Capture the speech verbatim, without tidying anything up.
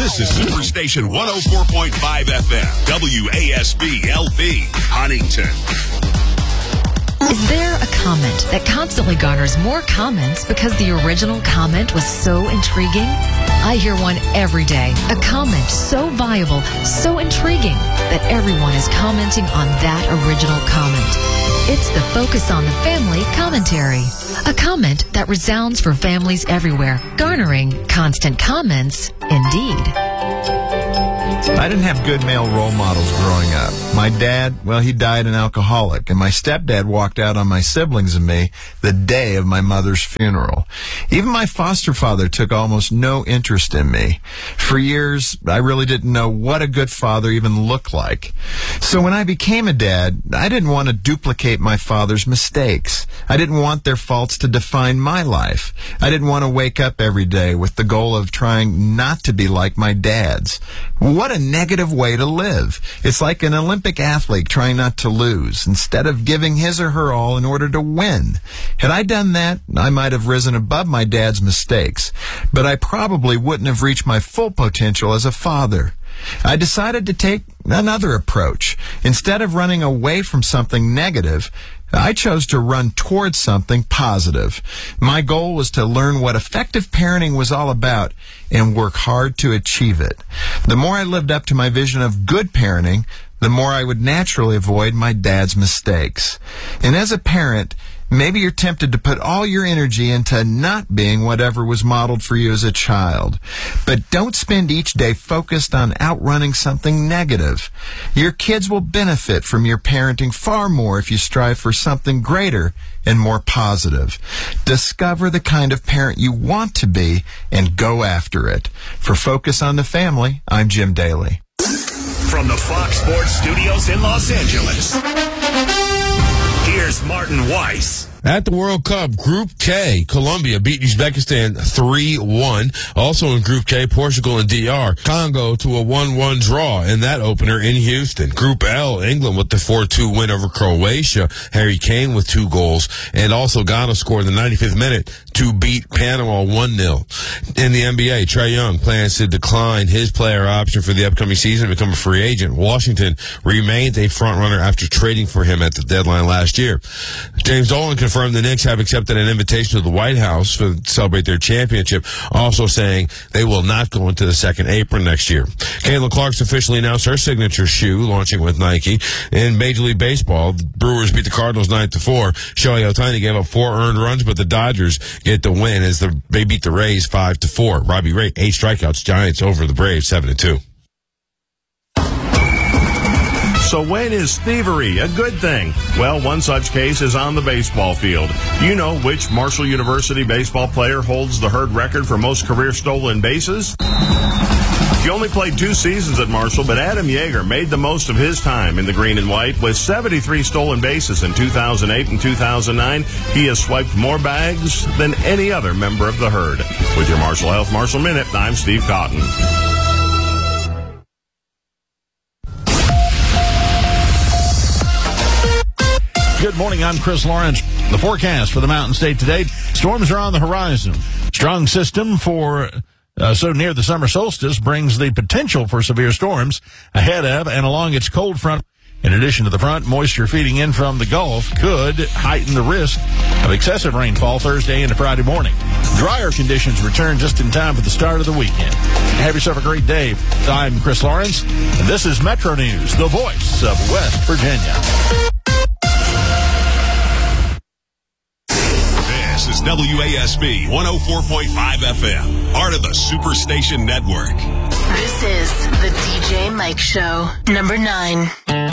This is Superstation one oh four point five F M, W A S B L P, Huntington. Is there a comment that constantly garners more comments because the original comment was so intriguing? I hear one every day. A comment so viable, so intriguing, that everyone is commenting on that original comment. It's the Focus on the Family commentary. A comment that resounds for families everywhere, garnering constant comments indeed. I didn't have good male role models growing up. My dad, well, he died an alcoholic, and my stepdad walked out on my siblings and me the day of my mother's funeral. Even my foster father took almost no interest in me. For years, I really didn't know what a good father even looked like. So when I became a dad, I didn't want to duplicate my father's mistakes. I didn't want their faults to define my life. I didn't want to wake up every day with the goal of trying not to be like my dad's. What a negative way to live. It's like an Olympic athlete trying not to lose, instead of giving his or her all in order to win. Had I done that, I might have risen above my dad's mistakes, but I probably wouldn't have reached my full potential as a father. I decided to take another approach. Instead of running away from something negative, I chose to run towards something positive. My goal was to learn what effective parenting was all about and work hard to achieve it. The more I lived up to my vision of good parenting, the more I would naturally avoid my dad's mistakes. And as a parent, maybe you're tempted to put all your energy into not being whatever was modeled for you as a child. But don't spend each day focused on outrunning something negative. Your kids will benefit from your parenting far more if you strive for something greater and more positive. Discover the kind of parent you want to be and go after it. For Focus on the Family, I'm Jim Daly. From the Fox Sports Studios in Los Angeles, here's Martin Weiss. At the World Cup, Group K, Colombia beat Uzbekistan three one. Also in Group K, Portugal and D R Congo to a one one draw in that opener in Houston. Group L, England with the four two win over Croatia. Harry Kane with two goals. And also Ghana scored in the ninety-fifth minute to beat Panama one nil. In the N B A, Trae Young plans to decline his player option for the upcoming season and become a free agent. Washington remains a front-runner after trading for him at the deadline last year. James Dolan confirmed the Knicks have accepted an invitation to the White House for, to celebrate their championship, also saying they will not go into the second apron next year. Caitlin Clark's officially announced her signature shoe, launching with Nike. In Major League Baseball, the Brewers beat the Cardinals nine to four. Shohei Ohtani gave up four earned runs, but the Dodgers get the win as the, they beat the Rays five to four. Robbie Ray, eight strikeouts, Giants over the Braves seven to two. So when is thievery a good thing? Well, one such case is on the baseball field. You know which Marshall University baseball player holds the Herd record for most career stolen bases? He only played two seasons at Marshall, but Adam Yeager made the most of his time in the green and white with seventy-three stolen bases in two thousand eight and two thousand nine. He has swiped more bags than any other member of the Herd. With your Marshall Health Marshall Minute, I'm Steve Cotton. Good morning, I'm Chris Lawrence. The forecast for the Mountain State today. Storms are on the horizon. Strong system for uh, so near the summer solstice brings the potential for severe storms ahead of and along its cold front. In addition to the front, moisture feeding in from the Gulf could heighten the risk of excessive rainfall Thursday into Friday morning. Drier conditions return just in time for the start of the weekend. Have yourself a great day. I'm Chris Lawrence, and this is Metro News, the voice of West Virginia. This is W A S B one oh four point five F M, part of the Superstation Network. This is the D J Mike Show, number nine.